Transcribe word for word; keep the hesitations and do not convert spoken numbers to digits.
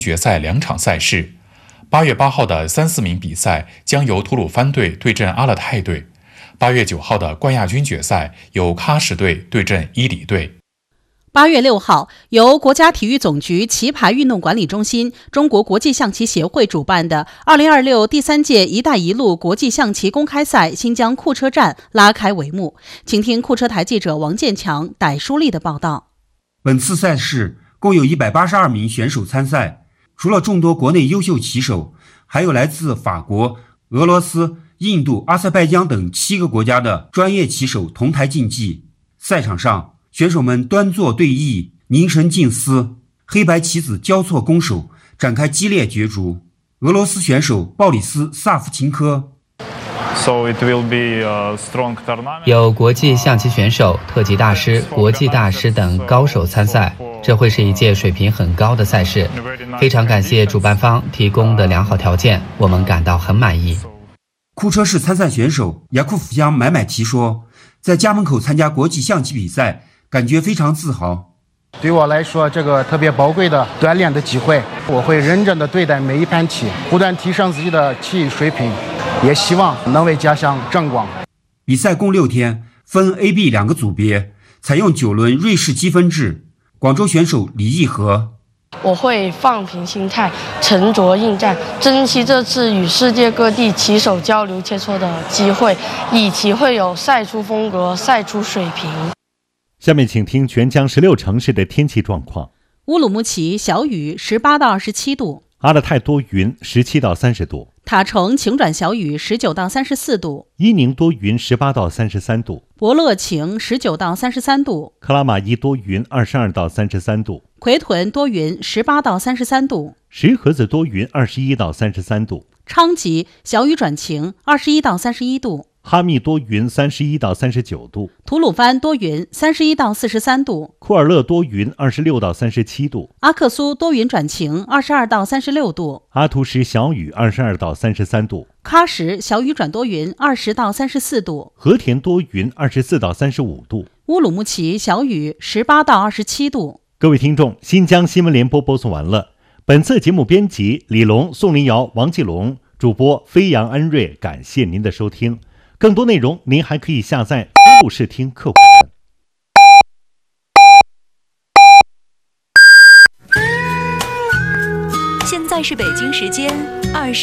决赛两场赛事。八月八号的三四名比赛将由吐鲁番队对阵阿勒泰队，八月九号的冠亚军决赛由喀什队对阵伊犁队。 八月六号，由国家体育总局棋牌运动管理中心、中国国际象棋协会主办的二零二六第三届“一带一路”国际象棋公开赛新疆库车站拉开帷幕。请听库车台记者王建强、傣书丽的报道。 本次赛事共有一百八十二名选手参赛，除了众多国内优秀棋手，还有来自法国、俄罗斯、印度、阿塞拜疆等七个国家的专业棋手同台竞技。赛场上，选手们端坐对弈，凝神静思，黑白棋子交错攻守，展开激烈角逐。俄罗斯选手鲍里斯·萨夫琴科。 有国际象棋选手、特级大师、国际大师等高手参赛，这会是一届水平很高的赛事。非常感谢主办方提供的良好条件，我们感到很满意。 库车市参赛选手雅库夫江买买提说，在家门口参加国际象棋比赛，感觉非常自豪。 对我来说，这个特别宝贵的锻炼的机会，我会认真的对待每一盘棋，不断提升自己的棋艺水平，也希望能为家乡争光。 比赛共六天，分 A、B 两个组别，采用九轮瑞士积分制。广州选手李毅和， 我会放平心态，沉着应战，珍惜这次与世界各地棋手交流切磋的机会，以体会有赛出风格，赛出水平。 下面请听全疆十六城市的天气状况。 乌鲁木齐小雨十八到二十七度， 阿勒泰多云十七到三十度， 塔城晴转小雨十九到三十四度， 伊宁多云十八到三十三度， 博乐晴十九到三十三度， 克拉玛依多云二十二到三十三度， 奎屯多云十八到三十三度， 石河子多云二十一到三十三度， 昌吉小雨转晴二十一到三十一度， 哈密多云三十一到三十九度， 吐鲁番多云三十一到四十三度， 库尔勒多云二十六到三十七度， 阿克苏多云转晴二十二到三十六度， 阿图什小雨二十二到三十三度， 喀什小雨转多云二十到三十四度， 和田多云二十四到三十五度， 乌鲁木齐小雨十八到二十七度。 各位听众，新疆新闻联播播送完了。本次节目编辑李龙、宋林瑶、王继龙，主播飞扬安瑞，感谢您的收听。更多内容您还可以下载登录视听客户端。 现在是北京时间二十。